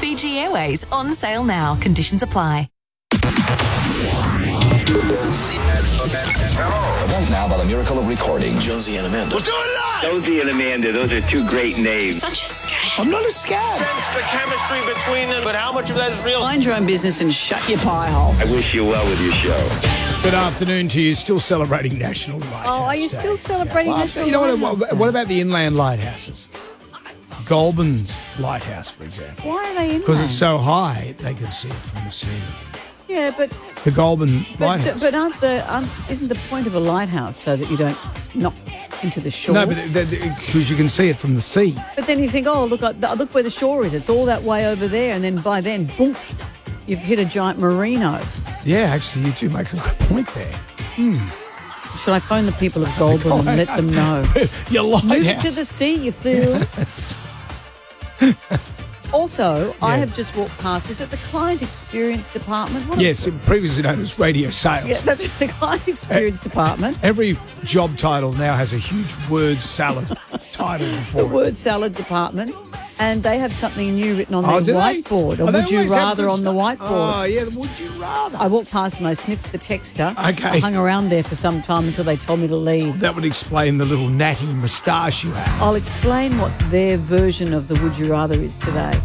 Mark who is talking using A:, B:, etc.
A: Fiji Airways on sale now. Conditions apply.
B: Event now by the miracle of recording.
C: Jonesy and Amanda.
D: We'll do it live!
E: Jonesy and Amanda, those are two great names.
A: Such a scam.
D: I'm not a scab. Sense the chemistry between them, but how much of that is real?
F: Mind your own business and shut your pie hole.
E: I wish you well with your show.
G: Good afternoon to you. Still celebrating National Lighthouse
H: Are you
G: Day.
H: still celebrating National
G: You know
H: Lighthouse Day?
G: what about the inland lighthouses? Goulburn's Lighthouse, for example.
H: Why are they inland?
G: Because it's so high, they can see it from the sea.
H: Yeah, but
G: The Goulburn Lighthouse.
H: isn't the point of a lighthouse so that you don't knock into the shore?
G: No, but because you can see it from the sea.
H: But then you think, oh, look where the shore is. It's all that way over there, and then by then, boom, you've hit a giant merino.
G: Yeah, actually, you do make a good point there.
H: Should I phone the people of Goulburn and let them know?
G: Your lighthouse.
H: Move to the sea, you fools. Also, I have just walked past. Is it the Client Experience Department?
G: Yes, previously known as radio sales.
H: Yeah, that's the Client Experience Department.
G: Every job title now has a huge word salad title
H: The
G: before it.
H: Word Salad Department. And they have something new written on
G: Oh,
H: their
G: do they?
H: whiteboard.
G: Oh,
H: Or
G: they
H: would you
G: always have
H: rather
G: good
H: on the
G: stuff.
H: whiteboard?
G: Oh, yeah, would you rather?
H: I walked past and I sniffed the texter.
G: Okay.
H: I hung around there for some time until they told me to leave.
G: That would explain the little natty moustache you have.
H: I'll explain what their version of the Would You Rather is today.